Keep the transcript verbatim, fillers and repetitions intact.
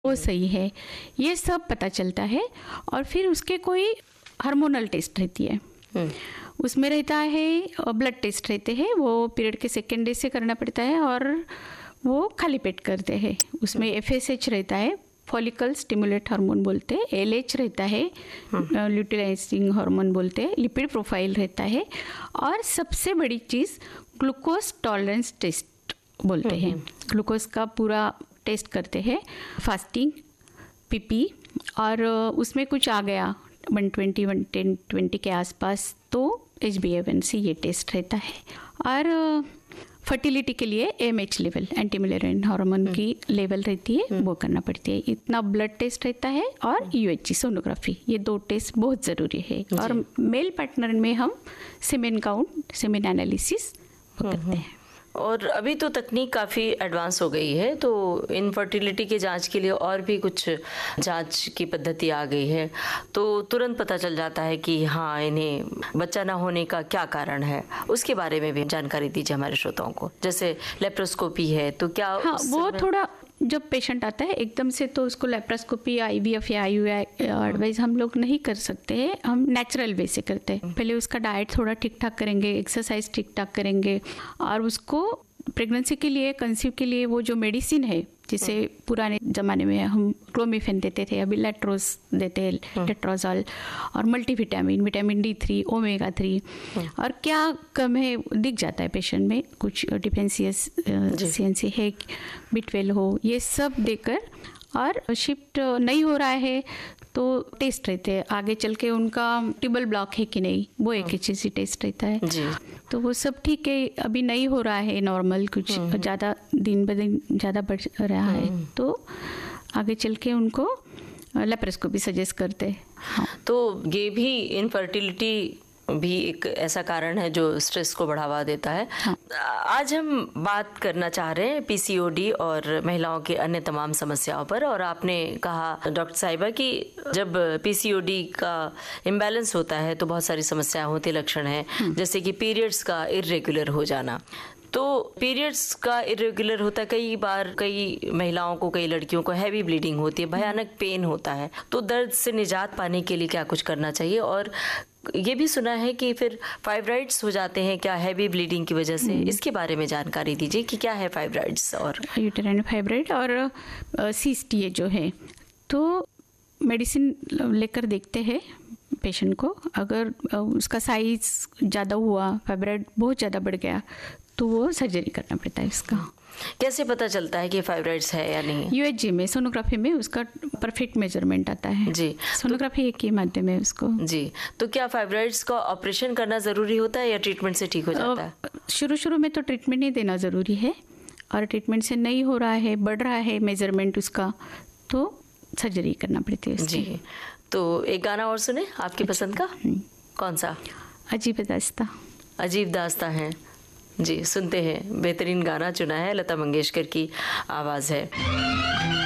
वो सही है, ये सब पता चलता है। और फिर उसके कोई हार्मोनल टेस्ट रहती है, उसमें रहता है ब्लड टेस्ट रहते हैं, वो पीरियड के सेकेंड डे से करना पड़ता है और वो खाली पेट करते हैं। उसमें एफ एस एच रहता है, फॉलिकल स्टिमुलेट हार्मोन बोलते हैं, एल एच रहता है, ल्यूटिलाइजिंग हार्मोन बोलते हैं, लिपिड प्रोफाइल रहता है, और सबसे बड़ी चीज़ ग्लूकोज टॉलरेंस टेस्ट बोलते हैं। ग्लूकोज का पूरा टेस्ट करते हैं, फास्टिंग, पीपी, और उसमें कुछ आ गया one twenty one ten twenty के आसपास तो एच बी ए वन सी ये टेस्ट रहता है। और फर्टिलिटी के लिए M H level, anti मिलेरियन hormone की लेवल रहती है, वो करना पड़ती है। इतना ब्लड टेस्ट रहता है और यू एच जी सोनोग्राफी, ये दो टेस्ट बहुत ज़रूरी है। और मेल पार्टनर में हम सीमेन काउंट, सीमेन एनालिसिस करते हैं। और अभी तो तकनीक काफ़ी एडवांस हो गई है, तो इनफर्टिलिटी के जांच के लिए और भी कुछ जांच की पद्धति आ गई है, तो तुरंत पता चल जाता है कि हाँ इन्हें बच्चा ना होने का क्या कारण है। उसके बारे में भी जानकारी दीजिए हमारे श्रोताओं को। जैसे लेप्रोस्कोपी है तो क्या हाँ, वो थोड़ा जब पेशेंट आता है एकदम से तो उसको लेप्रोस्कोपी, आईवीएफ या आईयूआई एडवाइस हम लोग नहीं कर सकते हैं, हम नेचुरल वे से करते हैं। पहले उसका डाइट थोड़ा ठीक ठाक करेंगे, एक्सरसाइज ठीक ठाक करेंगे, और उसको प्रेगनेंसी के लिए, कंसीव के लिए वो जो मेडिसिन है, जिसे पुराने ज़माने में हम क्लोमिफेन देते थे, अभी लेट्रोज देते हैं, लेट्रोजॉल, और multivitamin, vitamin D three, omega three, और क्या कम है दिख जाता है पेशेंट में, कुछ डिफेंसियस सीएनसी है, बी ट्वेल्व हो, ये सब देकर, और शिफ्ट नहीं हो रहा है तो टेस्ट रहते हैं आगे चल के, उनका ट्यूबल ब्लॉक है कि नहीं, वो एक एच सी टेस्ट रहता है जी। तो वो सब ठीक है, अभी नहीं हो रहा है नॉर्मल, कुछ ज़्यादा दिन ब दिन ज़्यादा बढ़ रहा है, तो आगे चल के उनको लेप्रोस्कोपी सजेस्ट करते हैं। हाँ। तो ये भी इनफर्टिलिटी भी एक ऐसा कारण है जो स्ट्रेस को बढ़ावा देता है। हाँ। आज हम बात करना चाह रहे हैं पीसीओडी और महिलाओं के अन्य तमाम समस्याओं पर। और आपने कहा डॉक्टर साहिबा कि जब पीसीओडी का इम्बैलेंस होता है तो बहुत सारी समस्याएं होती, लक्षण हैं, जैसे कि पीरियड्स का इर्रेगुलर हो जाना। तो पीरियड्स का इरेगुलर होता है, कई बार कई महिलाओं को, कई लड़कियों को हैवी ब्लीडिंग होती है, भयानक पेन होता है, तो दर्द से निजात पाने के लिए क्या कुछ करना चाहिए? और ये भी सुना है कि फिर फाइब्राइड्स हो जाते हैं क्या हैवी ब्लीडिंग की वजह से, इसके बारे में जानकारी दीजिए कि क्या है फाइब्राइड्स और यूटेराइन फाइब्राइड और सिस्ट ये जो है। तो मेडिसिन लेकर देखते हैं पेशेंट को, अगर उसका साइज ज़्यादा हुआ, फाइब्राइड बहुत ज़्यादा बढ़ गया, तो वो सर्जरी करना पड़ता है उसका। कैसे पता चलता है कि फाइब्राइड्स है या नहीं? यूएचजी में, सोनोग्राफी में उसका परफेक्ट मेजरमेंट आता है जी। सोनोग्राफी एक ही माध्यम है उसको जी। तो क्या फाइब्राइड्स का ऑपरेशन करना ज़रूरी होता है या ट्रीटमेंट से ठीक हो जाता है? शुरू शुरू में तो ट्रीटमेंट नहीं देना ज़रूरी है, और ट्रीटमेंट से नहीं हो रहा है, बढ़ रहा है मेजरमेंट उसका, तो सर्जरी करना पड़ती है उसकी। जी। तो एक गाना और सुने आपकी पसंद का, कौन सा? अजीब दास्तां। अजीब दास्तां है जी, सुनते हैं। बेहतरीन गाना चुना है, लता मंगेशकर की आवाज़ है।